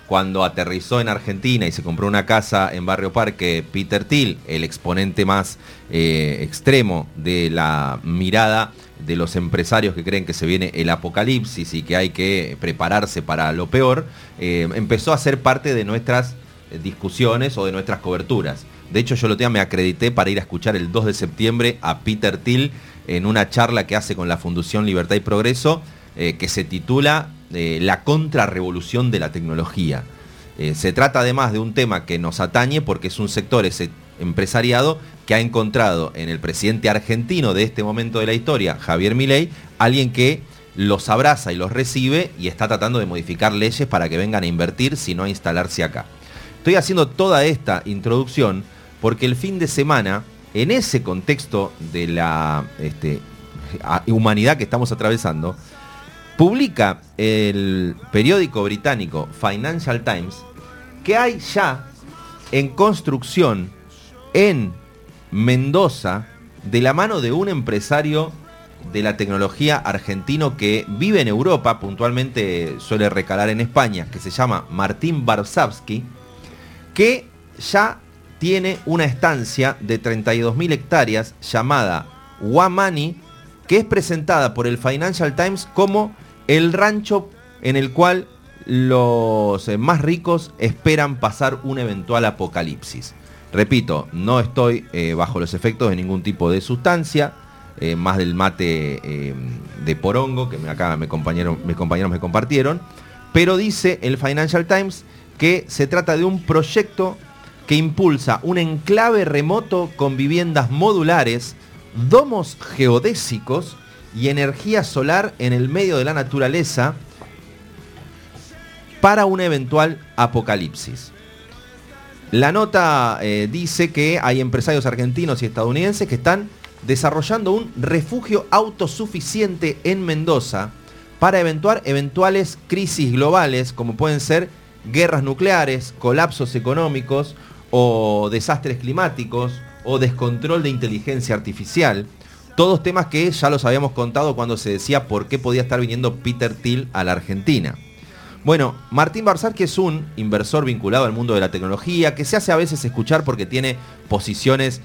cuando aterrizó en Argentina y se compró una casa en Barrio Parque, Peter Thiel, el exponente más extremo de la mirada de los empresarios que creen que se viene el apocalipsis y que hay que prepararse para lo peor, empezó a ser parte de nuestras discusiones o de nuestras coberturas. De hecho, yo el otro día me acredité para ir a escuchar el 2 de septiembre a Peter Thiel en una charla que hace con la Fundación Libertad y Progreso, que se titula La contrarrevolución de la tecnología. Se trata además de un tema que nos atañe porque es un sector, ese empresariado, que ha encontrado en el presidente argentino de este momento de la historia, Javier Milei, alguien que los abraza y los recibe y está tratando de modificar leyes para que vengan a invertir, sino a instalarse acá. Estoy haciendo toda esta introducción porque el fin de semana, en ese contexto de la humanidad que estamos atravesando, publica el periódico británico Financial Times que hay ya en construcción en Mendoza, de la mano de un empresario de la tecnología argentino que vive en Europa, puntualmente suele recalar en España, que se llama Martín Varsavsky, que ya tiene una estancia de 32.000 hectáreas llamada Wamani, que es presentada por el Financial Times como el rancho en el cual los más ricos esperan pasar un eventual apocalipsis. Repito, no estoy bajo los efectos de ningún tipo de sustancia, más del mate de porongo que acá mis compañeros me compartieron, pero dice el Financial Times que se trata de un proyecto que impulsa un enclave remoto con viviendas modulares, domos geodésicos y energía solar en el medio de la naturaleza para un eventual apocalipsis. La nota dice que hay empresarios argentinos y estadounidenses que están desarrollando un refugio autosuficiente en Mendoza para eventuales crisis globales, como pueden ser guerras nucleares, colapsos económicos o desastres climáticos o descontrol de inteligencia artificial. Todos temas que ya los habíamos contado cuando se decía por qué podía estar viniendo Peter Thiel a la Argentina. Bueno, Martín Varsavsky es un inversor vinculado al mundo de la tecnología, que se hace a veces escuchar porque tiene posiciones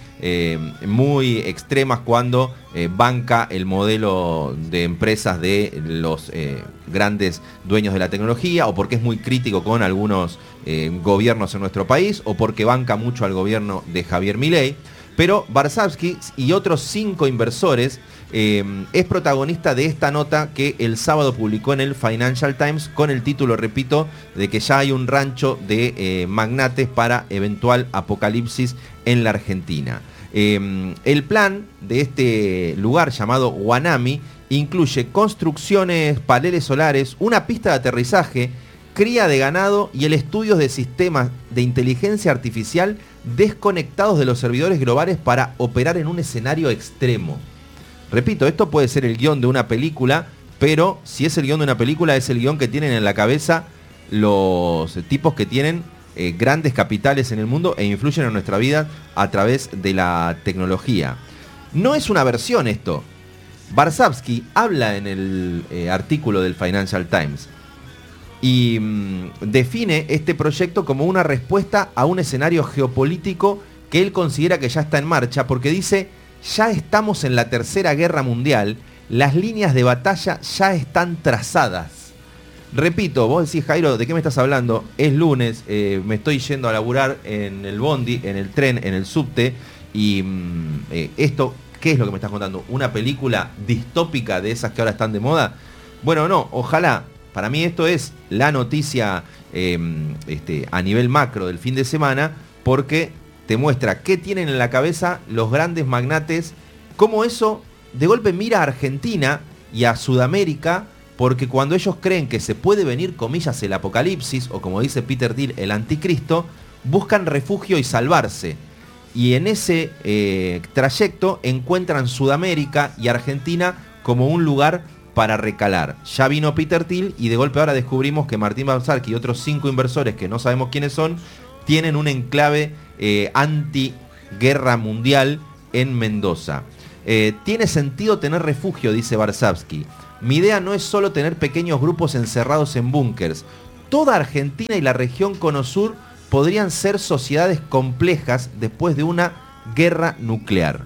muy extremas cuando banca el modelo de empresas de los grandes dueños de la tecnología, o porque es muy crítico con algunos gobiernos en nuestro país, o porque banca mucho al gobierno de Javier Milei. Pero Varsavsky y otros 5 inversores es protagonista de esta nota que el sábado publicó en el Financial Times con el título, repito, de que ya hay un rancho de magnates para eventual apocalipsis en la Argentina. El plan de este lugar llamado Wanami incluye construcciones, paneles solares, una pista de aterrizaje, cría de ganado y el estudio de sistemas de inteligencia artificial desconectados de los servidores globales para operar en un escenario extremo. Repito, esto puede ser el guión de una película, pero si es el guión de una película, es el guión que tienen en la cabeza los tipos que tienen grandes capitales en el mundo e influyen en nuestra vida a través de la tecnología. No es una versión esto. Varsavsky habla en el artículo del Financial Times y define este proyecto como una respuesta a un escenario geopolítico que él considera que ya está en marcha, porque dice: ya estamos en la Tercera Guerra Mundial, las líneas de batalla ya están trazadas. Repito, vos decís, Jairo, ¿de qué me estás hablando? Es lunes, me estoy yendo a laburar en el bondi, en el tren, en el subte, y esto, ¿qué es lo que me estás contando? ¿Una película distópica de esas que ahora están de moda? Bueno, no, ojalá. Para mí esto es la noticia a nivel macro del fin de semana, porque te muestra qué tienen en la cabeza los grandes magnates, cómo eso de golpe mira a Argentina y a Sudamérica, porque cuando ellos creen que se puede venir, comillas, el apocalipsis, o como dice Peter Thiel, el anticristo, buscan refugio y salvarse. Y en ese trayecto encuentran Sudamérica y Argentina como un lugar para recalar. Ya vino Peter Thiel y de golpe ahora descubrimos que Martín Varsavsky y otros 5 inversores que no sabemos quiénes son, tienen un enclave anti-guerra mundial en Mendoza. Tiene sentido tener refugio, dice Varsavsky. Mi idea no es solo tener pequeños grupos encerrados en búnkers. toda Argentina y la región Cono Sur podrían ser sociedades complejas después de una guerra nuclear.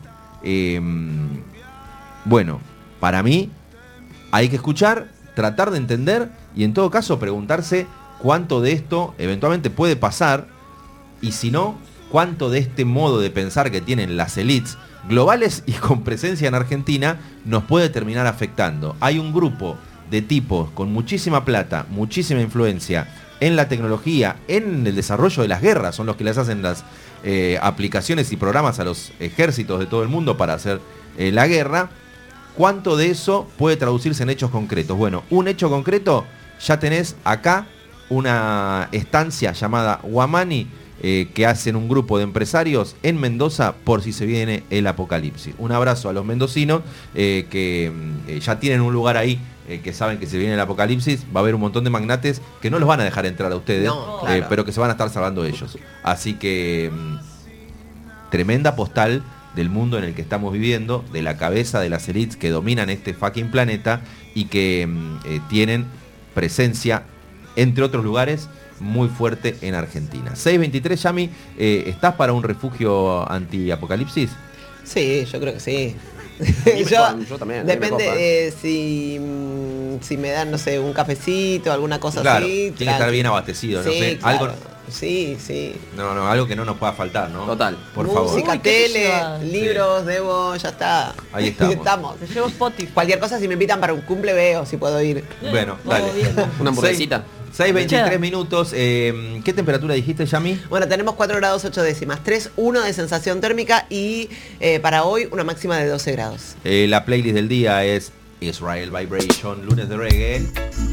Bueno, para mí hay que escuchar, tratar de entender y en todo caso preguntarse cuánto de esto eventualmente puede pasar y si no, cuánto de este modo de pensar que tienen las élites globales y con presencia en Argentina nos puede terminar afectando. Hay un grupo de tipos con muchísima plata, muchísima influencia en la tecnología, en el desarrollo de las guerras, son los que les hacen las aplicaciones y programas a los ejércitos de todo el mundo para hacer la guerra. ¿Cuánto de eso puede traducirse en hechos concretos? Bueno, un hecho concreto, ya tenés acá una estancia llamada Huamani, que hacen un grupo de empresarios en Mendoza por si se viene el apocalipsis. Un abrazo a los mendocinos que ya tienen un lugar ahí, que saben que se viene el apocalipsis. Va a haber un montón de magnates que no los van a dejar entrar a ustedes, no, claro. Pero que se van a estar salvando ellos. Así que tremenda postal del mundo en el que estamos viviendo, de la cabeza de las élites que dominan este fucking planeta y que tienen presencia, entre otros lugares, muy fuerte en Argentina. 623, Yami, ¿estás para un refugio anti-apocalipsis? Sí, yo creo que sí. Yo también. Depende si me dan, no sé, un cafecito, alguna cosa claro, así. Tiene que estar bien abastecido, sí, no sé. Claro. Algo. Sí. No, algo que no nos pueda faltar, ¿no? Total. Por favor. Música, tele, libros, debo, ya está. Ahí estamos. Te llevo Spotify. Cualquier cosa, si me invitan para un cumple, veo si puedo ir. Bueno, dale. Una hamburguesita. 6:23 minutos. ¿Qué temperatura dijiste, Yami? Bueno, tenemos 4 grados 8 décimas, 3,1 de sensación térmica y para hoy una máxima de 12 grados. La playlist del día es Israel Vibration, lunes de reggae.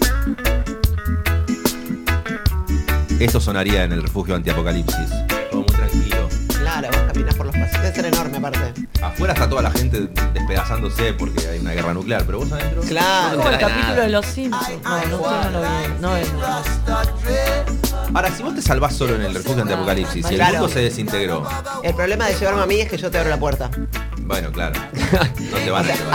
Esto sonaría en el refugio antiapocalipsis. Todo muy tranquilo. Claro, vos caminas por los pasillos. Debe ser enorme aparte. Afuera está toda la gente despedazándose porque hay una guerra nuclear, pero vos adentro. Claro. Como el capítulo de Los Simpsons. No es. Ahora, si vos te salvás solo en el refugio antiapocalipsis y el Claro. mundo se desintegró. El problema de llevarme a mí es que yo te abro la puerta. Bueno, claro. No te van a llevar.